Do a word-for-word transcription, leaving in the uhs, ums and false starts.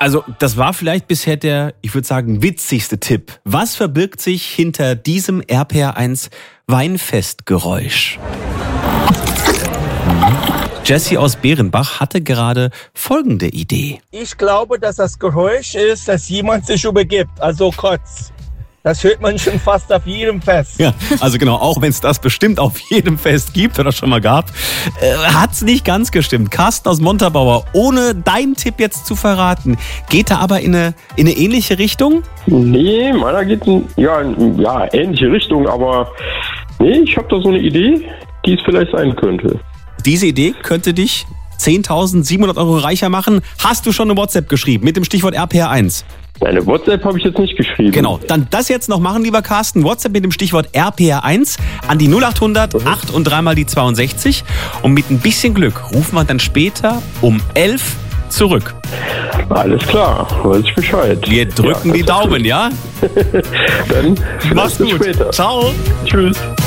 Also das war vielleicht bisher der, ich würde sagen, witzigste Tipp. Was verbirgt sich hinter diesem R P R eins Weinfestgeräusch? Jessie aus Bärenbach hatte gerade folgende Idee. Ich glaube, dass das Geräusch ist, dass jemand sich übergibt, also kotzt. Das hört man schon fast auf jedem Fest. Ja, also genau, auch wenn es das bestimmt auf jedem Fest gibt oder schon mal gab, äh, hat's nicht ganz gestimmt. Carsten aus Montabaur, ohne deinen Tipp jetzt zu verraten, geht er aber in eine, in eine ähnliche Richtung? Nee, meiner geht in ja, in, ja, ähnliche Richtung, aber nee, ich habe da so eine Idee, die es vielleicht sein könnte. Diese Idee könnte dich zehntausendsiebenhundert Euro reicher machen. Hast du schon eine WhatsApp geschrieben mit dem Stichwort R P R eins? Eine WhatsApp habe ich jetzt nicht geschrieben. Genau, dann das jetzt noch machen, lieber Carsten. WhatsApp mit dem Stichwort R P R eins an die null achthundert acht und dreimal die zweiundsechzig. Und mit ein bisschen Glück rufen wir dann später um elf zurück. Alles klar, weiß ich Bescheid. Wir drücken ja, die Daumen, gut. Ja? Dann mach's gut. Später. Ciao. Tschüss.